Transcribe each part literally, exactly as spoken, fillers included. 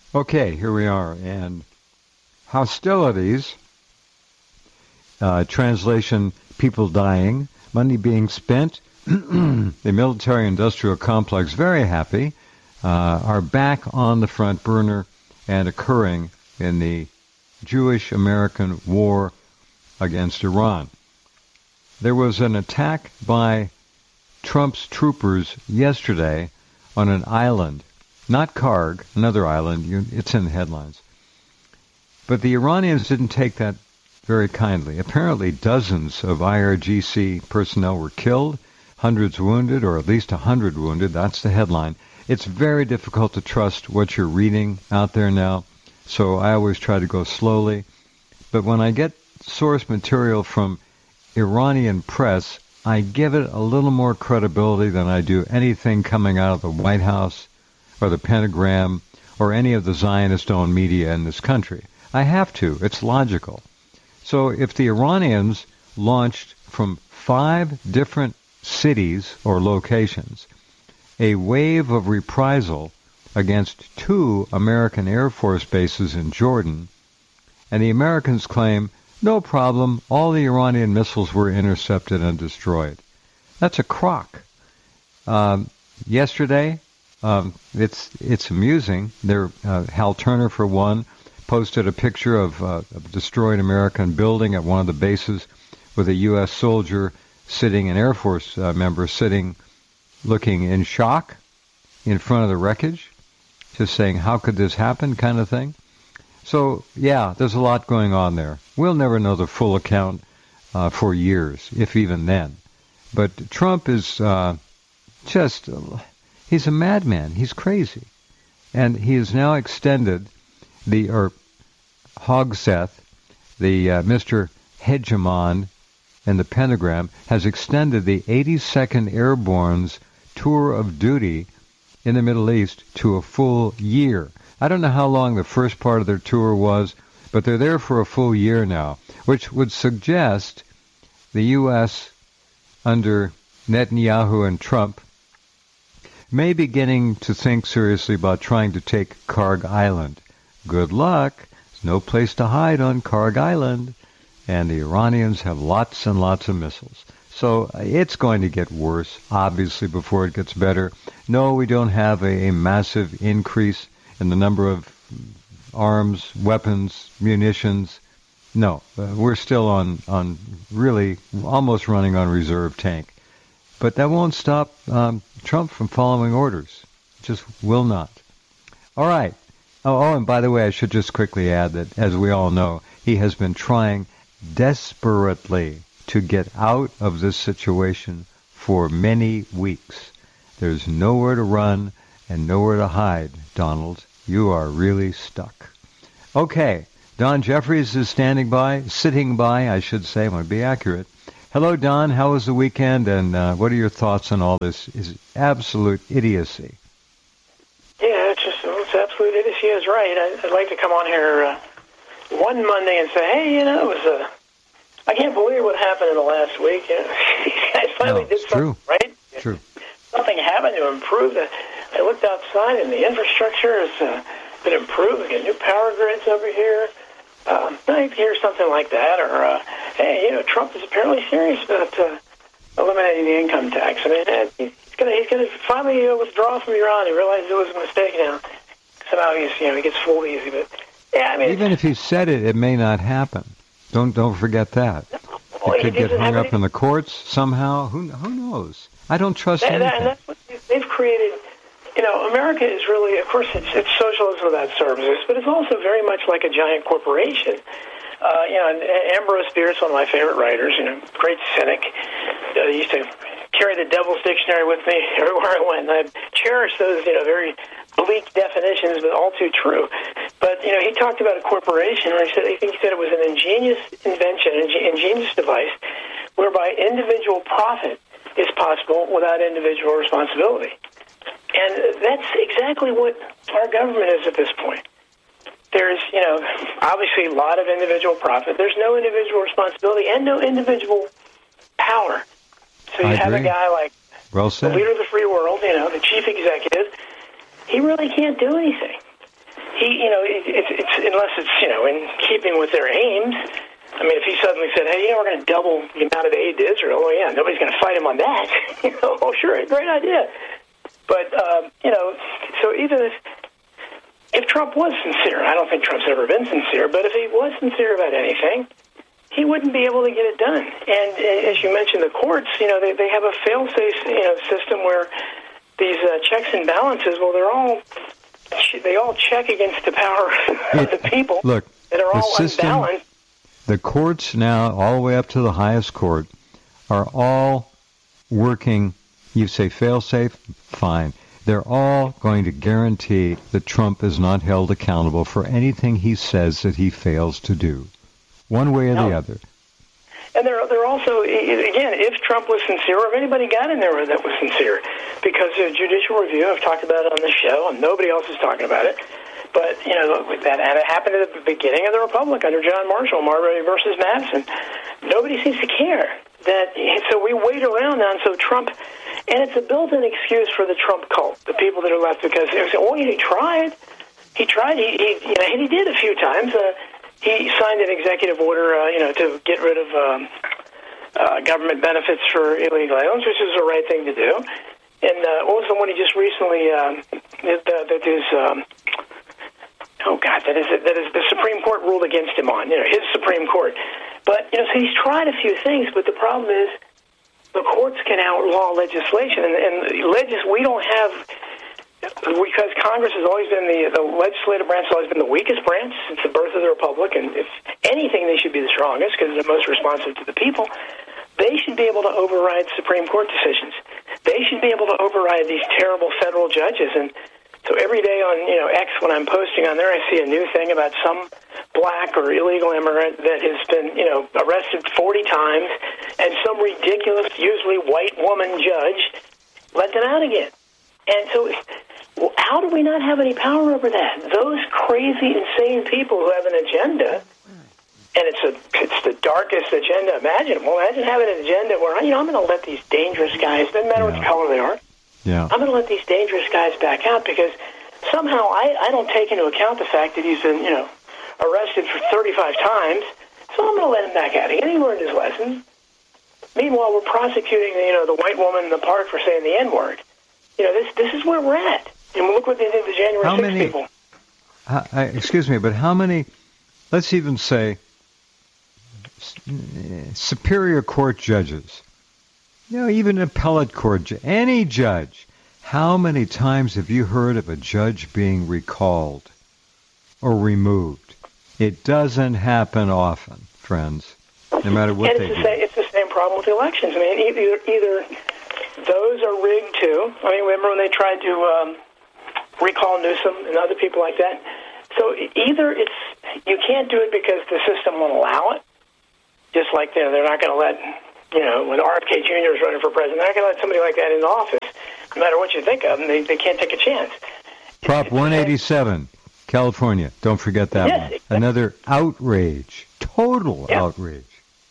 Okay, here we are. And hostilities, uh, translation, people dying, money being spent, the military-industrial complex, very happy, uh, are back on the front burner and occurring in the Jewish-American war against Iran. There was an attack by Trump's troopers yesterday on an island, not Karg, another island, you, it's in the headlines. But the Iranians didn't take that very kindly. Apparently dozens of I R G C personnel were killed, hundreds wounded, or at least a hundred wounded, that's the headline. It's very difficult to trust what you're reading out there now, so I always try to go slowly. But when I get source material from Iranian press, I give it a little more credibility than I do anything coming out of the White House or the Pentagram or any of the Zionist-owned media in this country. I have to. It's logical. So if the Iranians launched from five different cities or locations a wave of reprisal against two American Air Force bases in Jordan, and the Americans claim, no problem, all the Iranian missiles were intercepted and destroyed. That's a crock. Um, yesterday, um, it's it's amusing. There, uh, Hal Turner, for one, posted a picture of uh, a destroyed American building at one of the bases with a U S soldier sitting, an Air Force uh, member sitting, looking in shock in front of the wreckage, just saying, how could this happen, kind of thing. So, yeah, there's a lot going on there. We'll never know the full account uh, for years, if even then. But Trump is uh, just, uh, he's a madman. He's crazy. And he has now extended the, or Hogseth, the uh, Mister Hegemon and the Pentagram, has extended the eighty-second Airborne's tour of duty in the Middle East to a full year. I don't know how long the first part of their tour was, but they're there for a full year now, which would suggest the U S under Netanyahu and Trump may be beginning to think seriously about trying to take Karg Island. Good luck. There's no place to hide on Karg Island, and the Iranians have lots and lots of missiles. So it's going to get worse, obviously, before it gets better. No, we don't have a, a massive increase in the number of arms, weapons, munitions. No, uh, we're still on, on really almost running on reserve tank. But that won't stop um, Trump from following orders. Just will not. All right. Oh, oh, and by the way, I should just quickly add that, as we all know, he has been trying desperately to get out of this situation for many weeks. There's nowhere to run and nowhere to hide, Donald. You are really stuck. Okay, Don Jeffries is standing by, sitting by, I should say, I want to be accurate. Hello, Don. How was the weekend, and uh, what are your thoughts on all this? Is absolute idiocy? Yeah, it's just it's absolute idiocy is right. I, I'd like to come on here uh, one Monday and say, hey, you know, it was a. I can't believe what happened in the last week. You know, these guys finally no, did something, true. right? True. Something happened to improve the. I looked outside, and the infrastructure has uh, been improved. We got new power grids over here. Um, I hear something like that, or uh, hey, you know, Trump is apparently serious about uh, eliminating the income tax. I mean, uh, he's gonna he's gonna finally uh, withdraw from Iran. He realized it was a mistake now. Somehow he's you know he gets fooled easy, but yeah, I mean, even if he said it, it may not happen. Don't don't forget that. Well, it could get hung up any... in the courts somehow. Who who knows? I don't trust that, anything. That, and that's what they've created. You know, America is really, of course, it's, it's socialism without services, but it's also very much like a giant corporation. Uh, you know, and Ambrose Bierce, one of my favorite writers, you know, great cynic, uh, used to carry the Devil's Dictionary with me everywhere I went, and I cherish those, you know, very bleak definitions, but all too true. But, you know, he talked about a corporation, and he said, I think he said it was an ingenious invention, an ingenious device, whereby individual profit is possible without individual responsibility. And that's exactly what our government is at this point. There's, you know, obviously a lot of individual profit. There's no individual responsibility and no individual power. So you I have agree. a guy like well said. the leader of the free world, you know, the chief executive. He really can't do anything. he, you know, it, it's, it's unless it's, you know, in keeping with their aims. I mean, if he suddenly said, hey, you know, we're going to double the amount of aid to Israel, oh, yeah, nobody's going to fight him on that. you know, oh, sure, great idea. But, um, you know, so even if, if Trump was sincere, I don't think Trump's ever been sincere, but if he was sincere about anything, he wouldn't be able to get it done. And uh, as you mentioned, the courts, you know, they, they have a fail-safe, you know, system where these uh, checks and balances, well, they're all, they all check against the power of the people. Look, that are the all system, unbalanced. The courts now, all the way up to the highest court, are all working, you say fail-safe, fine. They're all going to guarantee that Trump is not held accountable for anything he says that he fails to do, one way or no. the other. And they're, they're also, again, if Trump was sincere, or if anybody got in there that was sincere, because of judicial review, I've talked about it on the show, and nobody else is talking about it, but, you know, that happened at the beginning of the Republic under John Marshall, Marbury versus Madison. Nobody seems to care. That so we wait around now, and so Trump, and it's a built-in excuse for the Trump cult, the people that are left, because they say, oh, he tried. He tried. He, he, you know, and he did a few times. Uh, he signed an executive order, uh, you know, to get rid of um, uh, government benefits for illegal aliens, which is the right thing to do. And uh, also, when he just recently, um, that, that is, um, oh God, that is that is the Supreme Court ruled against him on, you know, his Supreme Court. But you know, so he's tried a few things, but the problem is the courts can outlaw legislation, and, and legis we don't have, because Congress has always been the the legislative branch has always been the weakest branch since the birth of the Republic, and if anything, they should be the strongest because they're most responsive to the people. They should be able to override Supreme Court decisions. They should be able to override these terrible federal judges. And so every day on, you know, X, when I'm posting on there, I see a new thing about some black or illegal immigrant that has been, you know, arrested forty times, and some ridiculous, usually white woman judge let them out again. And so well, how do we not have any power over that? Those crazy, insane people who have an agenda, and it's a it's the darkest agenda imaginable. Imagine having an agenda where, you know, I'm going to let these dangerous guys, doesn't matter yeah. what color they are, yeah. I'm going to let these dangerous guys back out because somehow I, I don't take into account the fact that he's been, you know, arrested for thirty-five times, so I'm going to let him back out again. He learned his lesson. Meanwhile, we're prosecuting, you know, the white woman in the park for saying the N-word. You know, this this is where we're at. And look what they did to the January how sixth many, people. Uh, excuse me, but how many, let's even say, Superior Court judges, you know, even appellate court, any judge, how many times have you heard of a judge being recalled or removed? It doesn't happen often, friends, no matter what and they it's the do. Same, it's the same problem with elections. I mean, either, either those are rigged too. I mean, remember when they tried to um, recall Newsom and other people like that? So either it's you can't do it because the system won't allow it, just like you know, they're not going to let, you know, when R F K Junior is running for president, they're not going to let somebody like that in office, no matter what you think of them. They, they can't take a chance. Prop one eighty-seven, California. Don't forget that yes, one. Exactly. Another outrage, total yeah. outrage.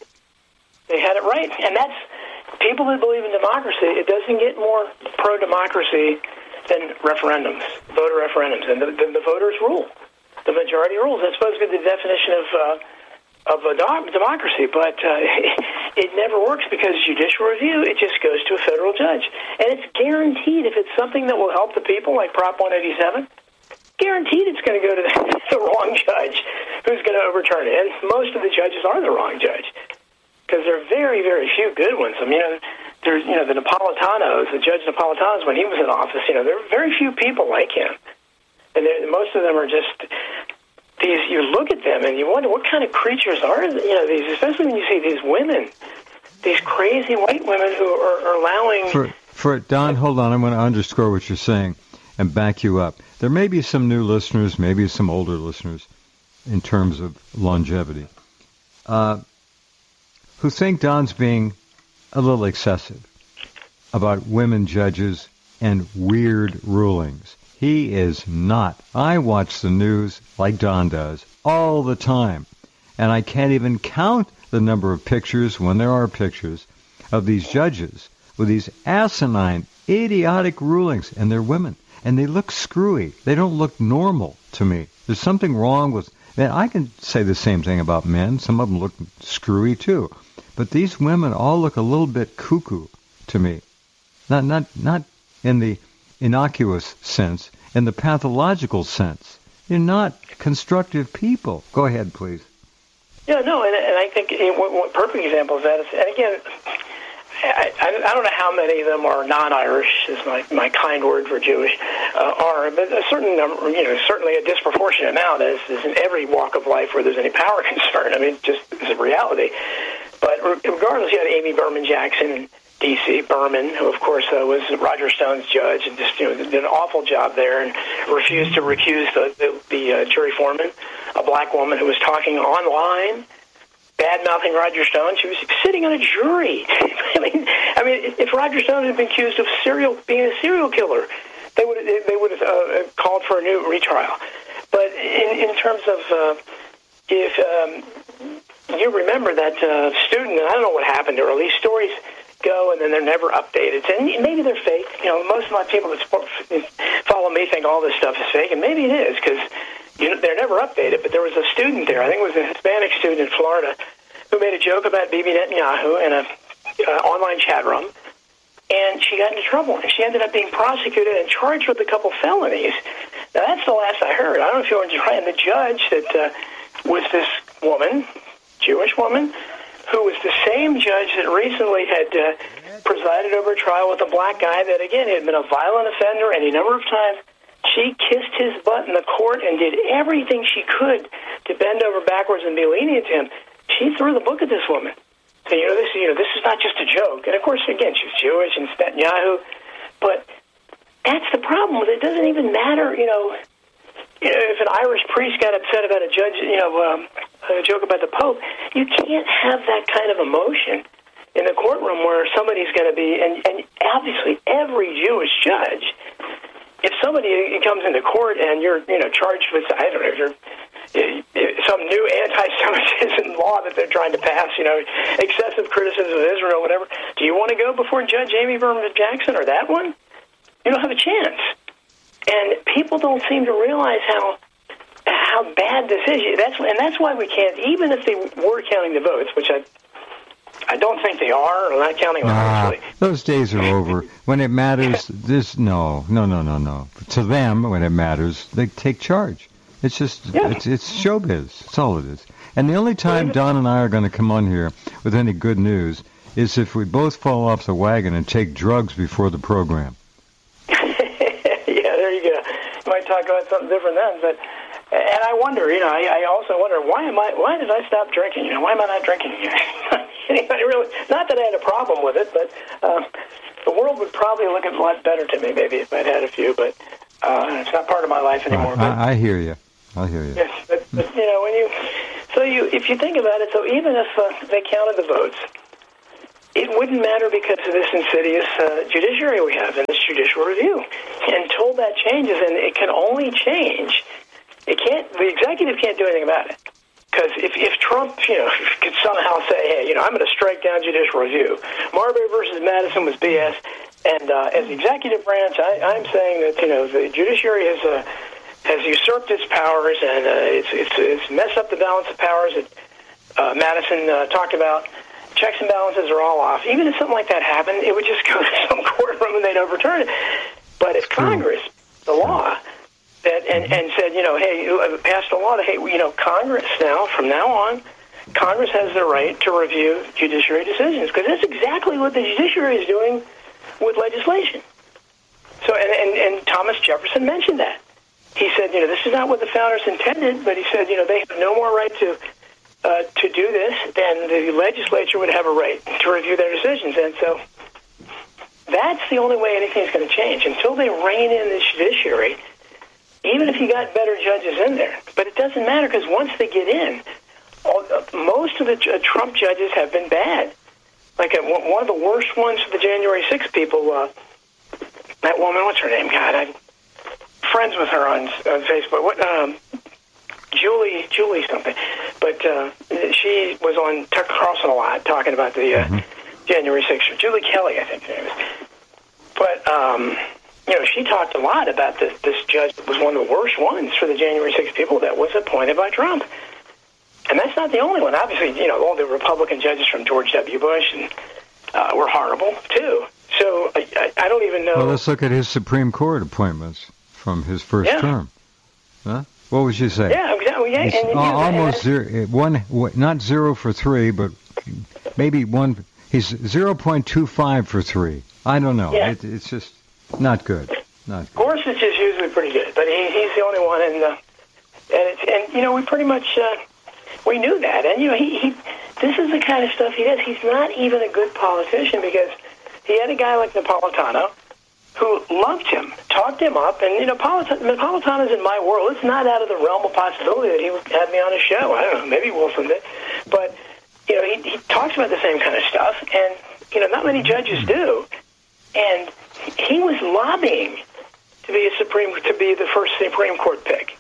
They had it right, and that's people who believe in democracy. It doesn't get more pro-democracy than referendums, voter referendums, and the, the, the voters rule. The majority rules. That's supposed to be the definition of uh, of a do- democracy, but uh, it never works because judicial review, it just goes to a federal judge. And it's guaranteed if it's something that will help the people, like Prop one eighty-seven, guaranteed it's going to go to the, the wrong judge who's going to overturn it. And most of the judges are the wrong judge because there are very, very few good ones. I mean, you know, there's, you know, the Napolitanos, the Judge Napolitanos, when he was in office, you know, there are very few people like him. And most of them are just these, you look at them and you wonder what kind of creatures are, you know, these, especially when you see these women, these crazy white women who are, are allowing... For, for Don, hold on, I'm going to underscore what you're saying and back you up. There may be some new listeners, maybe some older listeners in terms of longevity, uh, who think Don's being a little excessive about women judges and weird rulings. He is not. I watch the news like Don does all the time, and I can't even count the number of pictures, when there are pictures, of these judges with these asinine, idiotic rulings, and they're women. and they look screwy. They don't look normal to me. There's something wrong with, man, I can say the same thing about men. Some of them look screwy too. But these women all look a little bit cuckoo to me. Not, not, not in the innocuous sense, in the pathological sense. You're not constructive people. Go ahead, please. Yeah, no, and, and I think you know, one, one perfect example of that is, and again, I, I, I don't know how many of them are non-Irish, is my, my kind word for Jewish, uh, are, but a certain number, you know, certainly a disproportionate amount is, is in every walk of life where there's any power concern. I mean, just it's a reality. But regardless, you had Amy Berman Jackson in D C, Berman, who, of course, uh, was Roger Stone's judge and just, you know, did an awful job there and refused to recuse the, the, the uh, jury foreman, a black woman who was talking online, bad-mouthing Roger Stone. She was sitting on a jury. I mean, I mean, if Roger Stone had been accused of serial being a serial killer, they would have, they would have uh, called for a new retrial. But in, in terms of uh, if um, you remember that uh, student, and I don't know what happened to her, these stories go and then they're never updated. And maybe they're fake. You know, most of my people that follow me think all this stuff is fake, and maybe it is because you know, they're never updated. But there was a student there, I think it was a Hispanic student in Florida, who made a joke about Bibi Netanyahu in a uh, online chat room, and she got into trouble, and she ended up being prosecuted and charged with a couple felonies. Now, that's the last I heard. I don't know if you were right. And the judge that uh, was this woman, Jewish woman, who was the same judge that recently had uh, presided over a trial with a black guy that, again, had been a violent offender any number of times. She kissed his butt in the court and did everything she could to bend over backwards and be lenient to him. She threw the book at this woman. So, you know, this, you know, this is not just a joke. And, of course, again, she's Jewish and Netanyahu. But that's the problem with it. It doesn't even matter, you know, you know, if an Irish priest got upset about a judge, you know, um, a joke about the Pope, you can't have that kind of emotion in the courtroom where somebody's going to be, and, and obviously every Jewish judge, if somebody comes into court and you're, you know, charged with, I don't know, you're, some new anti-Semitism law that they're trying to pass, you know, excessive criticism of Israel, whatever, do you want to go before Judge Amy Berman Jackson or that one? You don't have a chance. And people don't seem to realize how how bad this is. That's and that's why we can't, even if they were counting the votes, which I I don't think they are, or not counting them, nah, actually. Those days are over. When it matters, this no, no, no, no, no. To them, when it matters, they take charge. It's just yeah. it's it's showbiz. That's all it is. And the only time Don and I are going to come on here with any good news is if we both fall off the wagon and take drugs before the program. Might talk about something different then, but and I wonder, you know, I, I also wonder why am I? Why did I stop drinking? You know, why am I not drinking? Anybody really? Not that I had a problem with it, but uh, the world would probably look a lot better to me maybe if I'd had a few. But uh, it's not part of my life anymore. Right. I, I hear you. I hear you. Yes, but, but you know, when you so you if you think about it, so even if uh, they counted the votes, it wouldn't matter because of this insidious uh, judiciary we have and this judicial review. Until that changes, and it can only change, it can't. The executive can't do anything about it. Because if, if Trump, you know, could somehow say, hey, you know, I'm going to strike down judicial review. Marbury versus Madison was B S, and uh, as the executive branch, I, I'm saying that, you know, the judiciary has uh, has usurped its powers, and uh, it's, it's it's messed up the balance of powers that uh, Madison uh, talked about. Checks and balances are all off. Even if something like that happened, it would just go to some courtroom and they'd overturn it. But if Congress, the law, that and, and said, you know, hey, passed a law to, hey, you know, Congress now, from now on, Congress has the right to review judiciary decisions, because that's exactly what the judiciary is doing with legislation. So, and, and, and Thomas Jefferson mentioned that. He said, you know, this is not what the founders intended, but he said, you know, they have no more right to uh, to do this than the legislature would have a right to review their decisions. And so that's the only way anything's going to change. Until they rein in the judiciary, even if you got better judges in there. But it doesn't matter, because once they get in, all, uh, most of the uh, Trump judges have been bad. Like uh, one of the worst ones for the January sixth people, uh, that woman, what's her name? God, I'm friends with her on, on Facebook. What? Um, Julie, Julie something. But uh, she was on Tucker Carlson a lot, talking about the uh, mm-hmm. January sixth. Julie Kelly, I think her name is. But um, you know, she talked a lot about this, this judge that was one of the worst ones for the January sixth people that was appointed by Trump. And that's not the only one. Obviously, you know, all the Republican judges from George W. Bush and, uh, were horrible, too. So I, I, I don't even know. Well, let's look at his Supreme Court appointments from his first yeah. term. Huh? What would you say? Yeah, exactly. Yeah, and, It's you know, almost and, zero, one, not zero for three, but maybe one. He's zero point two five for three. I don't know. Yeah. It, it's just not good. Not good. Gorsuch is usually pretty good, but he, he's the only one. And, uh, and, it's, and, you know, we pretty much, uh, we knew that. And, you know, he, he, this is the kind of stuff he does. He's not even a good politician because he had a guy like Napolitano who loved him, talked him up, and, you know, Napolitano's in my world. It's not out of the realm of possibility that he would have me on his show. I don't know, maybe Wilson did. But, you know, he, he talks about the same kind of stuff, and, you know, not many judges do. And he was lobbying to be a Supreme, to be the first Supreme Court pick.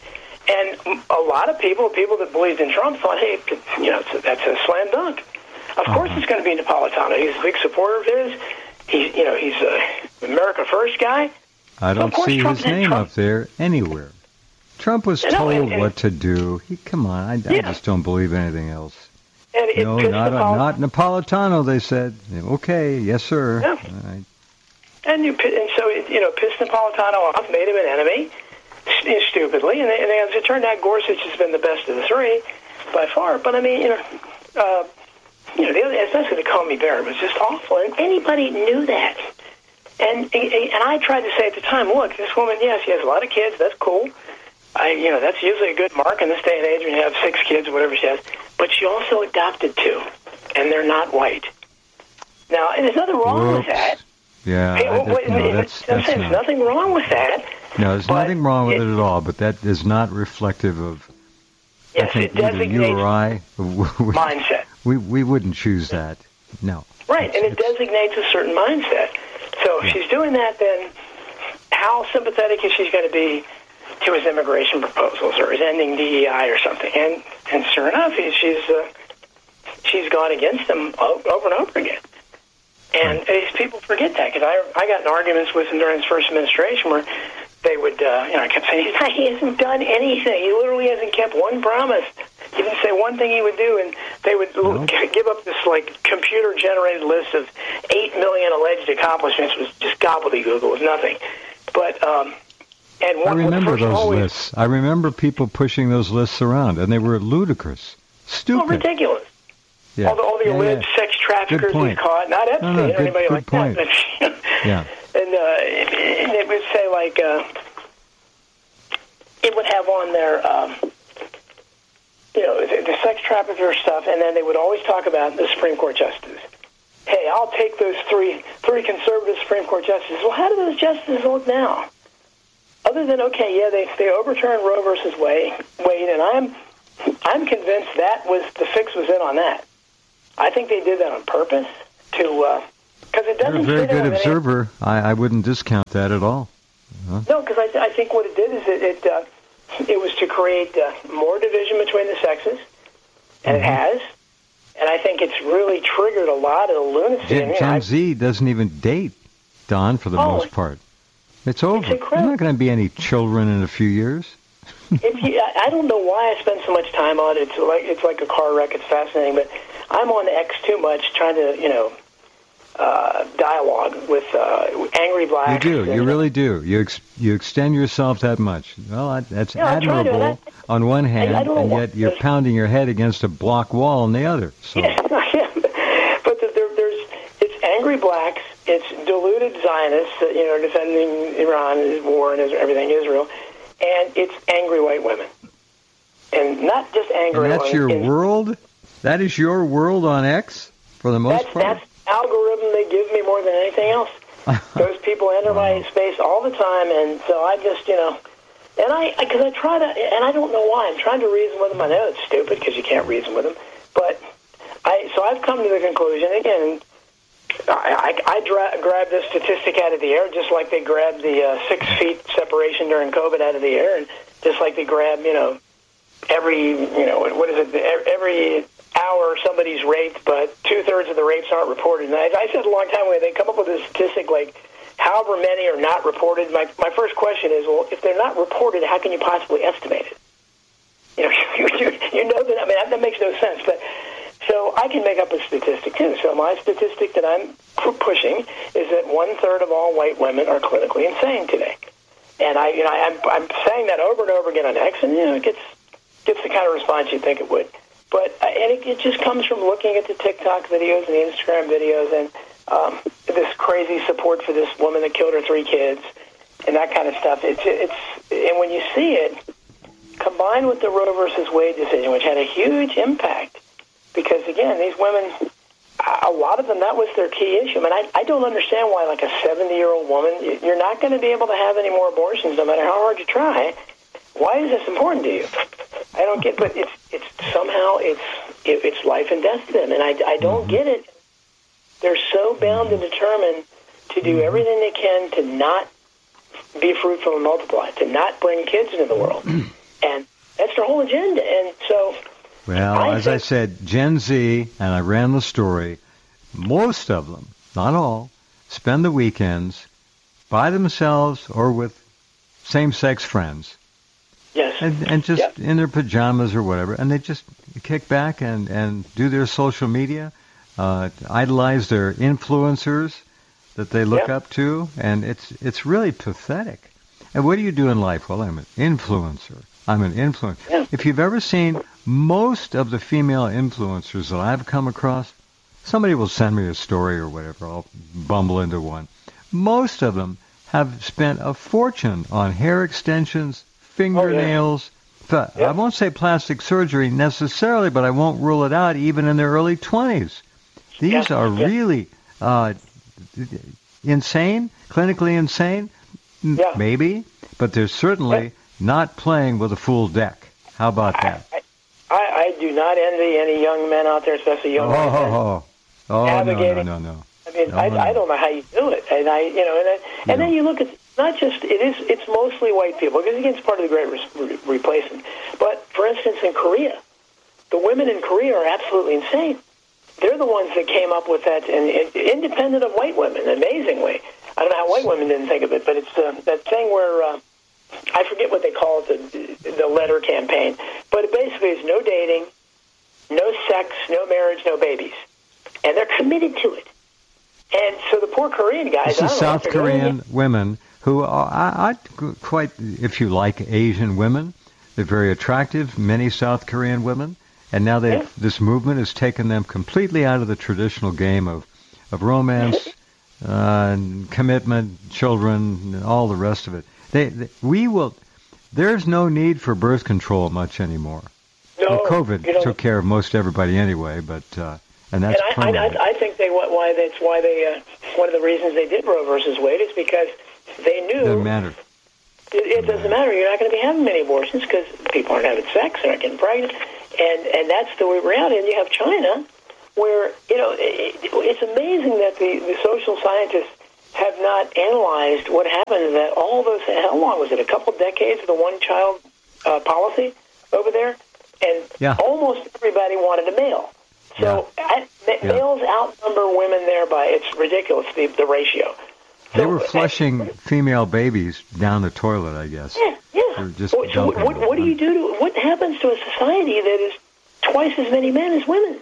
And a lot of people, people that believed in Trump, thought, hey, you know, that's a slam dunk. Of course it's going to be Napolitano. He's a big supporter of his. He's, you know, he's a America First guy. I don't so see Trump his name Trump. up there anywhere. Trump was No, told and- and- what to do. He, come on, I, I Yeah. just don't believe anything else. And it No, pissed not Napol- not Napolitano. They said, okay, yes, sir. Yeah. All right. And, you, and so, it, you know, pissed Napolitano off, made him an enemy, st- stupidly. And, and as it turned out, Gorsuch has been the best of the three by far. But, I mean, you know, uh, you know, the other, especially the Comey Barrett was just awful. And anybody knew that. And, and and I tried to say at the time, look, this woman, yes, she has a lot of kids. That's cool. I, you know, that's usually a good mark in this day and age when you have six kids or whatever she has. But she also adopted two, and they're not white. Now, and there's nothing wrong Whoops. with that. Yeah, Hey, I- well, that- wait, no, wait, that's, I'm that's saying there's not. nothing wrong with that. No, there's but nothing wrong with it- it at all, but that is not reflective of, Yes, I think, it either you designates or I. We, mindset. we, we wouldn't choose that. No. Right, and it It's- designates a certain mindset. So if she's doing that, then how sympathetic is she going to be to his immigration proposals or his ending D E I or something? And and sure enough, he, she's uh, she's gone against them over and over again. And these people forget that because I I got in arguments with him during his first administration where they would, uh, you know, I kept saying, he hasn't done anything. He literally hasn't kept one promise. He didn't say one thing he would do, and they would Nope. give up this, like, computer-generated list of eight million alleged accomplishments. It was just gobbledygook. It was nothing. But, um, and I one remember first those always, lists. I remember people pushing those lists around, and they were ludicrous. Stupid. Oh, ridiculous. Yeah. All the, all the Yeah, alleged yeah. sex traffickers Good point. he's caught. Not Epstein No, no, or good- anybody good like point. that. But, Yeah. And, uh, and it would say, like, uh, it would have on there, um, you know, the, the sex trafficker stuff, and then they would always talk about the Supreme Court justices. Hey, I'll take those three three conservative Supreme Court justices. Well, how do those justices look now? Other than, okay, yeah, they they overturned Roe versus Wade, Wade, and I'm I'm convinced that was the fix was in on that. I think they did that on purpose to because it You're doesn't. a very fit in good with any- observer. I, I wouldn't discount that at all. Huh? No, because I, I think what it did is it it, uh, it was to create uh, more division between the sexes, and it has. And I think it's really triggered a lot of the lunacy. Gen, in me. Gen I- Z doesn't even date, Don, for the Oh, most part. It's over. There's incredible. not going to be any children in a few years. if you, I I don't know why I spend so much time on it. It's like it's like a car wreck. It's fascinating, but I'm on X too much, trying to you know uh, dialogue with uh, angry You blacks. do. You and- really do. You ex- you extend yourself that much. Well, that- that's Yeah, I'm trying to, and admirable on one hand, I don't know and why- yet you're pounding your head against a block wall on the other. So Yeah, yeah. But the, there, there's it's angry blacks, it's deluded Zionists, that, you know, defending Iran, war, and everything, Israel, and it's angry white women, and not just angry. and that's white your women. world. That is your world on X for the most That's part. that's the algorithm they give me more than anything else. Those people enter my space all the time, and so I just, you know, and I, because I, I try to, and I don't know why, I'm trying to reason with them. I know it's stupid because you can't reason with them, but I, so I've come to the conclusion, again, I, I, I dra- grabbed this statistic out of the air, just like they grabbed the uh, six feet separation during COVID out of the air, and just like they grab, you know, every, you know, what is it, every hour somebody's raped, but two-thirds of the rapes aren't reported. And I, I said a long time ago, they come up with a statistic like however many are not reported, my, my first question is, well, if they're not reported, how can you possibly estimate it? You know, you, you know that, I mean, that, that makes no sense, but so I can make up a statistic, too. So my statistic that I'm pushing is that one-third of all white women are clinically insane today. And I, you know, I'm, I'm saying that over and over again on X, and, you know, it gets, gets the kind of response you'd think it would. But uh, and it, it just comes from looking at the TikTok videos and the Instagram videos and um, this crazy support for this woman that killed her three kids and that kind of stuff. It's it's and when you see it combined with the Roe versus Wade decision, which had a huge impact, because again, these women, a lot of them, that was their key issue. I mean, I, I don't understand why, like a seventy-year-old woman, you're not going to be able to have any more abortions, no matter how hard you try. Why is this important to you? I don't get, but it's it's somehow it's it, it's life and death to them, and I, I don't get it. They're so bound and determined to do everything they can to not be fruitful and multiply, to not bring kids into the world, and that's their whole agenda. And so, well, I as think, I said, Gen Z, and I ran the story. Most of them, not all, spend the weekends by themselves or with same-sex friends. Yes. And, and just yep. in their pajamas or whatever, and they just kick back and, and do their social media, uh, idolize their influencers that they look yep. up to, and it's it's really pathetic. And what do you do in life? Well, I'm an influencer. I'm an influencer. Yeah. If you've ever seen most of the female influencers that I've come across, somebody will send me a story or whatever. I'll bumble into one. Most of them have spent a fortune on hair extensions, fingernails. Oh, yeah. Yep. I won't say plastic surgery necessarily, but I won't rule it out even in their early twenties. These yeah. are yeah. really uh, insane, clinically insane, yeah. maybe, but they're certainly yeah. not playing with a full deck. How about that? I, I, I do not envy any young men out there, especially young oh, men. Oh, oh, oh. Navigating. no, no, no, no. I mean, no, I, no. I don't know how you do it, and I, you know, and, I, and no. then you look at not just it is it's mostly white people because again it's part of the great re- replacement. But for instance, in Korea, the women in Korea are absolutely insane. They're the ones that came up with that, and, and independent of white women, amazingly. I don't know how white women didn't think of it, but it's uh, that thing where uh, I forget what they call it, the the letter campaign. But it basically is no dating, no sex, no marriage, no babies, and they're committed to it. And so the poor Korean guys, this I is don't South know, Korean women who are, I, I quite, if you like Asian women, they're very attractive, many South Korean women, and now they yeah. this movement has taken them completely out of the traditional game of, of romance, uh, and commitment, children, and all the rest of it. They, they, we will, there's no need for birth control much anymore. No, well, COVID you know, took care of most everybody anyway, but uh, and that's and I, I, I think they why that's why they uh, one of the reasons they did Roe versus Wade is because they knew doesn't matter. It, it doesn't matter. You're not going to be having many abortions because people aren't having sex, they're not getting pregnant, and and that's the reality. And you have China, where you know it, it's amazing that the, the social scientists have not analyzed what happened. That all those how long was it? A couple decades of the one-child uh, policy over there, and yeah. almost everybody wanted a male. So yeah. I, yeah. males outnumber women there by it's ridiculous the the ratio. They So, were flushing I, female babies down the toilet, I guess. Yeah, yeah. Just so, so what, what, what do you do to what happens to a society that is twice as many men as women?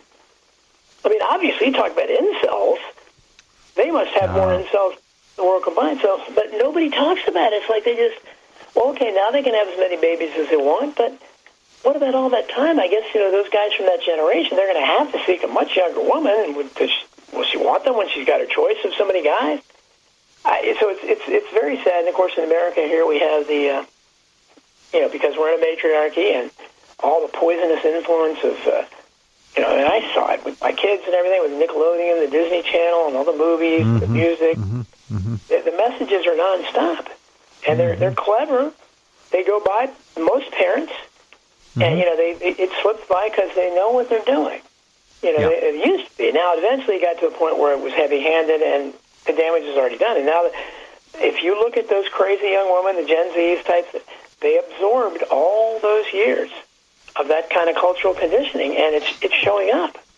I mean, obviously, you talk about incels. They must have uh, more incels in the world combined. So, but nobody talks about it. It's like they just, well, okay, now they can have as many babies as they want, but what about all that time? I guess, you know, those guys from that generation, they're going to have to seek a much younger woman. And would, does she, will she want them when she's got her choice of so many guys? I, so it's it's it's very sad. And, of course, in America here we have the, uh, you know, because we're in a matriarchy and all the poisonous influence of, uh, you know, and I saw it with my kids and everything with Nickelodeon, the Disney Channel, and all the movies, mm-hmm, the music. Mm-hmm, mm-hmm. The, the messages are nonstop. And mm-hmm. they're, they're clever. They go by most parents. And, you know, they, they it slips by because they know what they're doing. You know, yeah. it, it used to be. Now, eventually it got to a point where it was heavy-handed and the damage is already done. And now, if you look at those crazy young women, the Gen Zs types, they absorbed all those years of that kind of cultural conditioning, and it's it's showing up.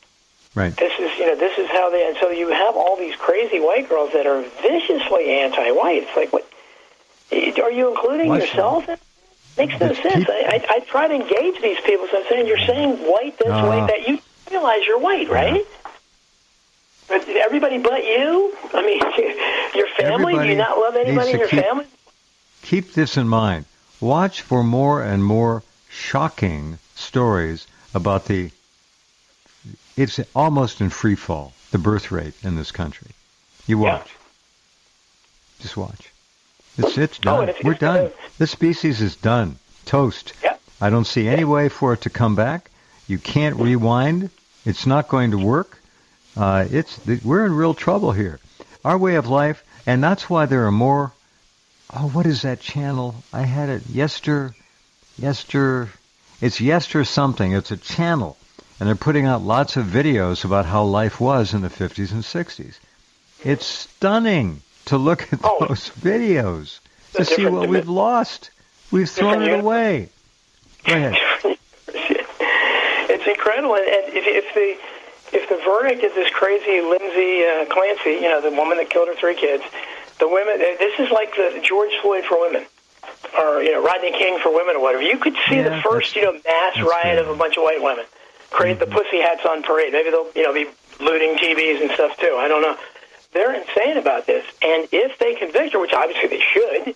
Right. This is, you know, this is how they, and so you have all these crazy white girls that are viciously anti-white. It's like, what, are you including Why yourself? It makes no Just sense. keep- I, I, I try to engage these people, so I'm saying, you're saying white this Uh, way, that you realize you're white, right? But everybody but you? I mean, your family? Everybody Do you not love needs anybody in to your keep- family? Keep this in mind. Watch for more and more shocking stories about the, it's almost in free fall, the birth rate in this country. You watch. Yeah. Just watch. It's it's Oh, done. and it's- We're it's done. gonna- This species is done. Toast. Yeah. I don't see any way for it to come back. You can't rewind. It's not going to work. Uh, it's we're in real trouble here. Our way of life, and that's why there are more. Oh, what is that channel? I had it yester, yester. It's yester something. It's a channel, and they're putting out lots of videos about how life was in the fifties and sixties. It's stunning to look at Oh. those videos to The see different- what we've lost. We've thrown it different- away. Go ahead. It's incredible, and, and if, if the if the verdict is this crazy Lindsay uh, Clancy, you know, the woman that killed her three kids, the women, this is like the George Floyd for women, or you know, Rodney King for women, or whatever. You could see Yeah, the first, that's- you know, mass that's riot good. of a bunch of white women, create Mm-hmm. the pussy hats on parade. Maybe they'll, you know, be looting T Vs and stuff too. I don't know. They're insane about this, and if they convict her, which obviously they should.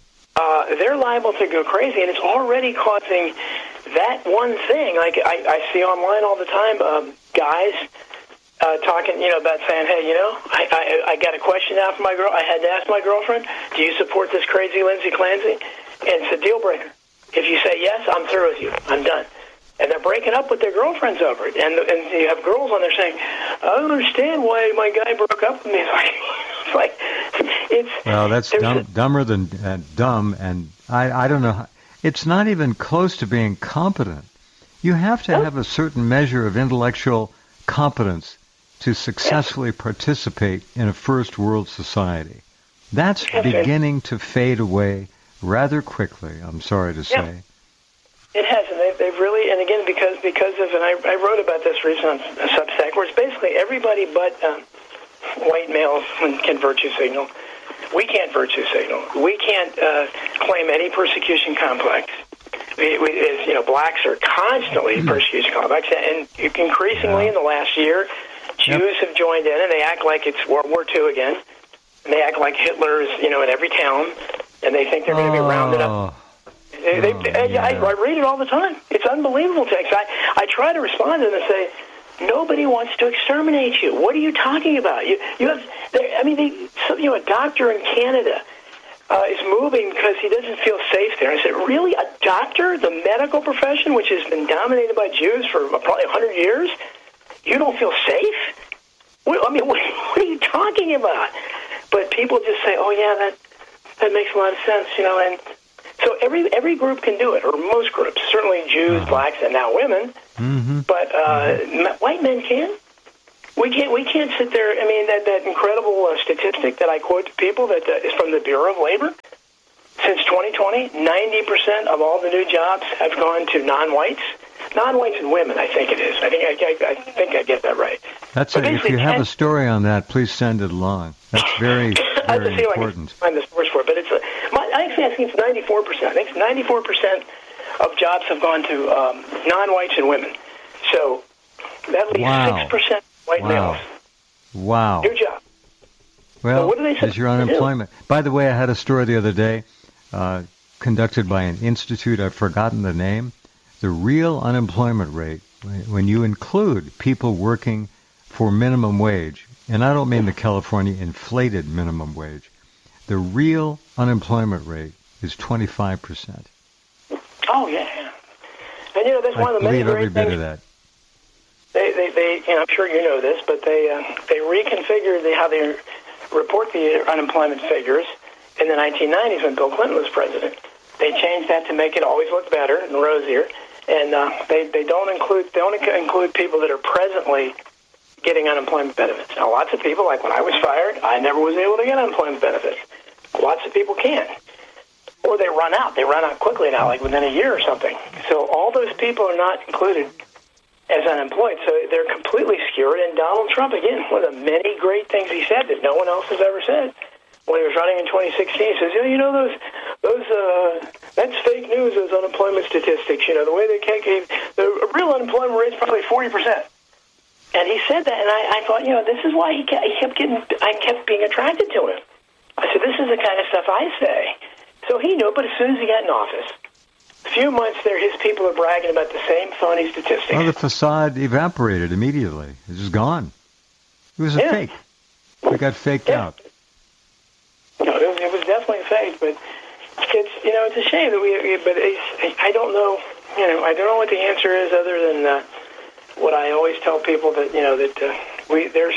Uh, they're liable to go crazy, and it's already causing that one thing. Like I, I see online all the time, um, guys uh, talking, you know, about saying, "Hey, you know, I, I, I got a question now for my girl. I had to ask my girlfriend, do you support this crazy Lindsay Clancy?" And it's a deal breaker. If you say yes, I'm through with you. I'm done. And they're breaking up with their girlfriends over it. And and you have girls on there saying, "I don't understand why my guy broke up with me." It's like, it's like it's. Well, that's there's dumb, a- dumber than uh, dumb, and I, I don't know. How, it's not even close to being competent. You have to have a certain measure of intellectual competence to successfully participate in a first world society. That's beginning to fade away rather quickly, I'm sorry to say. Yeah. It has, and they've, they've really, and again, because because of, and I, I wrote about this recently on Substack, where it's basically everybody but um, white males can virtue signal. We can't virtue signal. We can't uh, claim any persecution complex. We, we, as, you know, blacks are constantly persecution complex, and increasingly Yeah. in the last year, Jews Yep. have joined in, and they act like it's World War Two again. And they act like Hitler is, you know, in every town, and they think they're going to be rounded up. Oh, They, they, Oh, I, yeah. I, I read it all the time. It's unbelievable text. I, I try to respond to them and say, nobody wants to exterminate you. What are you talking about? You, you have, they, I mean, they, so, you know, a doctor in Canada uh, is moving because he doesn't feel safe there. I said, really, a doctor, the medical profession, which has been dominated by Jews for probably one hundred years, you don't feel safe? What, I mean, what, what are you talking about? But people just say, oh, yeah, that that makes a lot of sense, you know, and so every every group can do it, or most groups, certainly Jews, Uh-huh. blacks, and now women. Mm-hmm. But uh, m- white men can. We can't. We can't sit there. I mean, that that incredible uh, statistic that I quote to people that uh, is from the Bureau of Labor. Since twenty twenty, ninety percent of all the new jobs have gone to non-whites, non-whites and women. I think it is. I think I, I, I think I get that right. That's So a, if basically you have ten a story on that, please send it along. That's very, I have to very see if I can important. find the source for it, but it's a, my, actually I think it's ninety-four percent. I think it's ninety-four percent of jobs have gone to um, non-whites and women. So that leaves Wow. six percent white Wow. males. Wow. New job. Well, So what do they say is your to do? unemployment. By the way, I had a story the other day uh, conducted by an institute. I've forgotten the name. The real unemployment rate, when you include people working for minimum wage, and I don't mean the California inflated minimum wage, the real unemployment rate is twenty-five percent. Oh, yeah, yeah. And, you know, that's I one of the many believe every great bit things. of that. They, they, they, you know, I'm sure you know this, but they uh, they reconfigured the, how they report the unemployment figures in the nineteen nineties when Bill Clinton was president. They changed that to make it always look better and rosier, and uh, they they don't include they only include people that are presently getting unemployment benefits. Now, lots of people, like when I was fired, I never was able to get unemployment benefits. Lots of people can't. Or they run out. They run out quickly now, like within a year or something. So all those people are not included as unemployed. So they're completely skewered. And Donald Trump, again, one of the many great things he said that no one else has ever said when he was running in twenty sixteen, he says, you know, you know those, those, uh, that's fake news, those unemployment statistics. You know, the way they calculate, the real unemployment rate is probably forty percent. And he said that, and I, I thought, you know, this is why he kept, he kept getting, I kept being attracted to him. I said, this is the kind of stuff I say. So he knew, but as soon as he got in office, a few months there, his people are bragging about the same phony statistics. Well, the facade evaporated immediately. It was gone. It was a yeah. fake. We got faked yeah. out. No, it was, it was definitely fake, but it's, you know, it's a shame that we, but it's, I don't know, you know, I don't know what the answer is other than uh, what I always tell people that, you know, that uh, we, there's,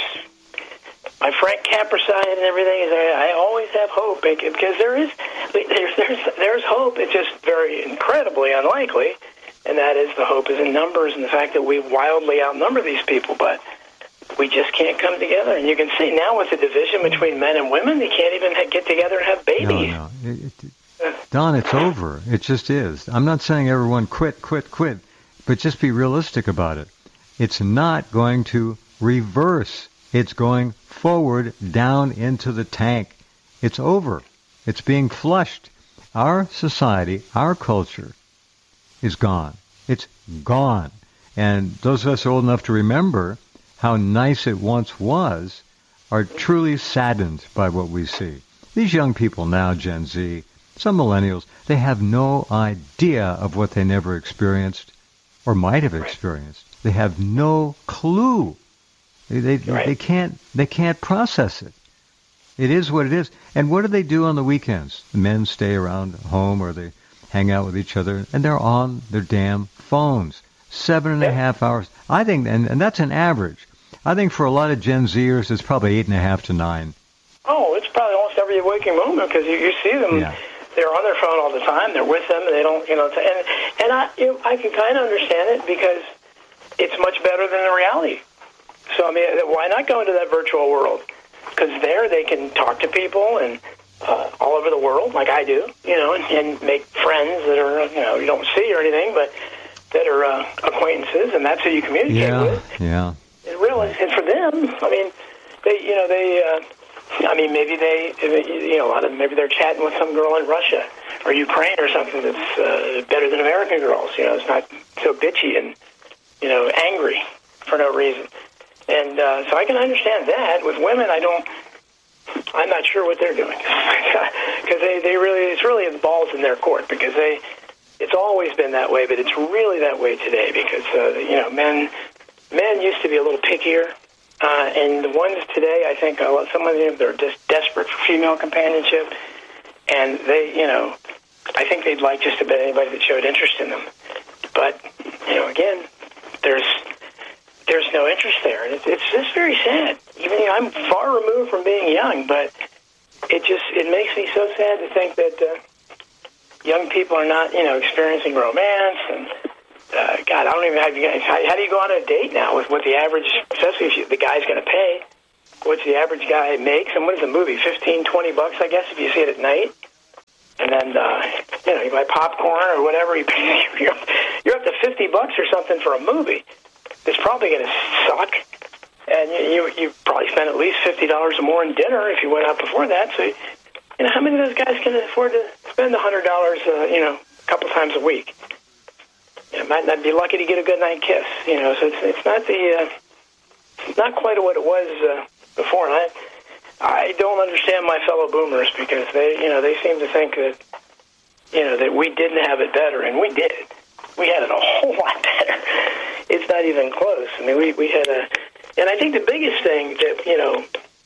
my Frank Capra side and everything is, I always have hope because there is, there's, there's, there's hope. It's just very incredibly unlikely, and that is the hope is in numbers and the fact that we wildly outnumber these people, but we just can't come together. And you can see now with the division between men and women, they can't even ha- get together and have babies. No, no. It, it, Don, it's over. It just is. I'm not saying everyone quit, quit, quit, but just be realistic about it. It's not going to reverse. It's going forward down into the tank. It's over. It's being flushed. Our society, our culture is gone. It's gone. And those of us old enough to remember how nice it once was are truly saddened by what we see. These young people now, Gen Z, some millennials, they have no idea of what they never experienced or might have experienced. They have no clue. They they, right. they can't they can't process it. It is what it is. And what do they do on the weekends? The men stay around home or they hang out with each other, and they're on their damn phones. Seven and a half hours. I think, and, and that's an average. I think for a lot of Gen Zers, it's probably eight and a half to nine. Oh, it's probably almost every waking moment because you, you see them. Yeah. They're on their phone all the time. They're with them, and they don't, you know. And and I, you know, I can kind of understand it because it's much better than the reality. So I mean, why not go into that virtual world? Because there they can talk to people and uh, all over the world, like I do, you know, and, and make friends that are, you know, you don't see or anything, but that are uh, acquaintances, and that's who you communicate yeah, with. Yeah, yeah. Really, and for them, I mean, they, you know, they. Uh, I mean, maybe they, you know, a lot of maybe they're chatting with some girl in Russia or Ukraine or something that's uh, better than American girls. You know, it's not so bitchy and, you know, angry for no reason. And uh, so I can understand that. With women, I don't. I'm not sure what they're doing because they, they really, it's really the balls in their court because they. It's always been that way, but it's really that way today because uh, you know, men, men used to be a little pickier. Uh, and the ones today, I think, uh, some of them, they're just desperate for female companionship. And they, you know, I think they'd like just about anybody that showed interest in them. But, you know, again, there's there's no interest there. And it's, it's just very sad. Even you know, I'm far removed from being young, but it just, it makes me so sad to think that uh, young people are not, you know, experiencing romance and... Uh, God, I don't even have you guys. How, how do you go on a date now with what the average, especially if you, the guy's going to pay, what's the average guy makes? And what is a movie? fifteen, twenty bucks, I guess, if you see it at night. And then, uh, you know, you buy popcorn or whatever. You pay, you're, you're up to fifty bucks or something for a movie. It's probably going to suck. And you, you, you probably spend at least fifty dollars or more in dinner if you went out before that. So, you know, how many of those guys can afford to spend one hundred dollars, uh, you know, a couple times a week? You might not be lucky to get a good night kiss, you know. So it's it's not the uh, it's not quite what it was uh, before. And I I don't understand my fellow boomers because they you know they seem to think that you know that we didn't have it better, and we did. We had it a whole lot better. It's not even close. I mean, we we had a, and I think the biggest thing that you know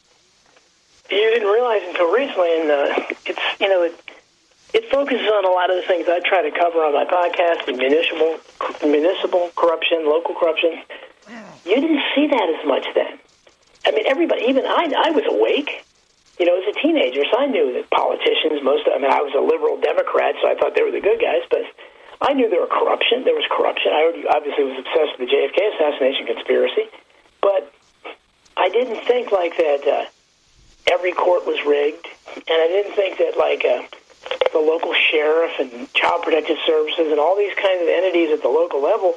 you didn't realize until recently, and uh, it's you know it. It focuses on a lot of the things I try to cover on my podcast, the municipal, municipal corruption, local corruption. You didn't see that as much then. I mean, everybody, even I, I was awake, you know, as a teenager, so I knew that politicians, most of, I mean, I was a liberal Democrat, so I thought they were the good guys, but I knew there was corruption. There was corruption. I already, obviously was obsessed with the J F K assassination conspiracy, but I didn't think like that uh, every court was rigged, and I didn't think that like... Uh, the local sheriff and child protective services and all these kinds of entities at the local level,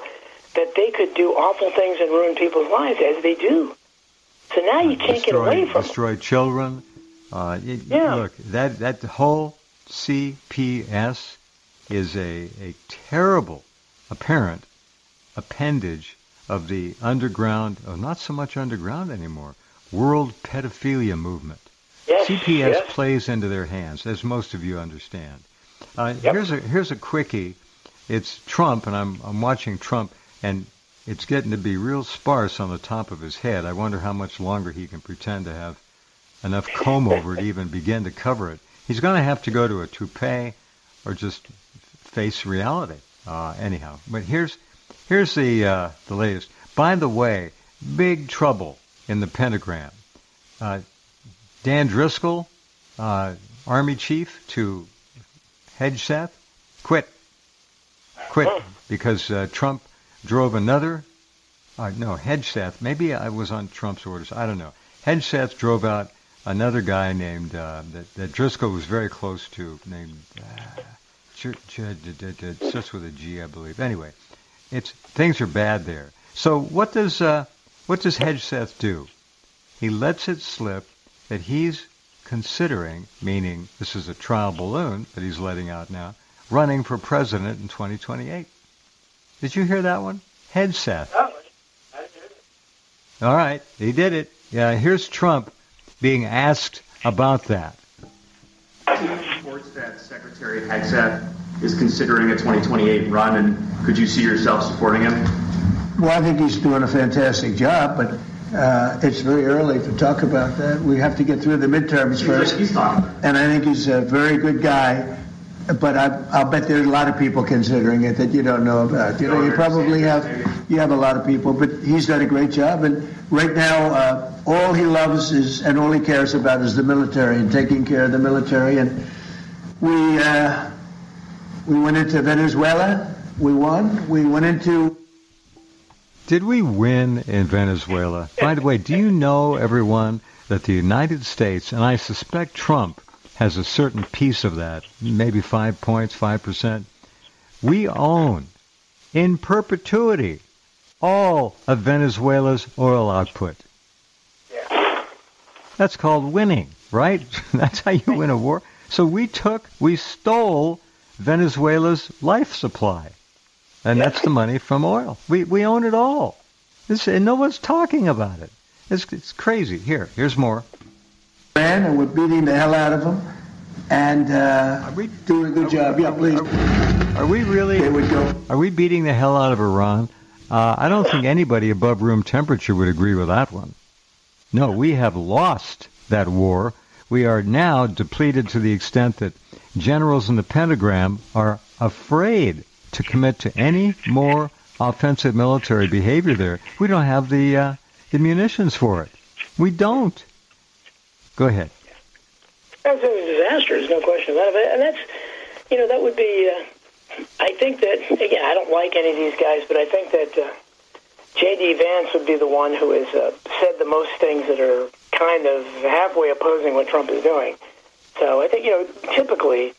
that they could do awful things and ruin people's lives, as they do. So now you can't destroy, get away from destroy it. children. Uh, it, yeah. Look, that that whole C P S is a, a terrible, apparent appendage of the underground, oh, not so much underground anymore, world pedophilia movement. Yes, C P S yes. plays into their hands, as most of you understand. Uh, Yep. Here's a here's a quickie. It's Trump, and I'm I'm watching Trump, and it's getting to be real sparse on the top of his head. I wonder how much longer he can pretend to have enough comb over to even begin to cover it. He's going to have to go to a toupee or just face reality. Uh, anyhow, but here's here's the uh, the latest. By the way, big trouble in the Pentagram. Uh, Dan Driscoll, uh, Army chief, to Hegseth, quit. Quit because uh, Trump drove another. Uh, no, Hegseth. Maybe I was on Trump's orders. I don't know. Hegseth drove out another guy named uh, that, that Driscoll was very close to, named uh, Ch- Ch- it's just with a G, I believe. Anyway, it's things are bad there. So what does uh, what does Hegseth do? He lets it slip that he's considering, meaning this is a trial balloon that he's letting out now, running for president in twenty twenty-eight. Did you hear that one? Hegseth. Oh, I did it. All right, he did it. Yeah, here's Trump being asked about that. Reports that Secretary Hegseth is considering a twenty twenty-eight run, and could you see yourself supporting him? Well, I think he's doing a fantastic job, but uh, it's very early to talk about that. We have to get through the midterms first. He's talking about it. And I think he's a very good guy, but I, I'll bet there's a lot of people considering it that you don't know about. You know, you probably have you have a lot of people, but he's done a great job. And right now, uh, all he loves is and all he cares about is the military and taking care of the military. And we uh, we went into Venezuela. We won. We went into. Did we win in Venezuela? By the way, do you know, everyone, that the United States, and I suspect Trump has a certain piece of that, maybe five points, five percent, we own in perpetuity all of Venezuela's oil output. Yeah. That's called winning, right? That's how you win a war. So we took, we stole Venezuela's life supply. And that's the money from oil. We we own it all. This, and no one's talking about it. It's, it's crazy. Here, here's more. Man, and we're beating the hell out of them, and uh, Are we doing a good job. Yeah, please. Are we really? There we go. Are we beating the hell out of Iran? Uh, I don't think anybody above room temperature would agree with that one. No, we have lost that war. We are now depleted to the extent that generals in the Pentagram are afraid to commit to any more offensive military behavior there. We don't have the uh, the munitions for it. We don't. Go ahead. That's a disaster. There's no question about it. And that's, you know, that would be. Uh, I think that again, I don't like any of these guys, but I think that uh, J D. Vance would be the one who has uh, said the most things that are kind of halfway opposing what Trump is doing. So I think, you know, typically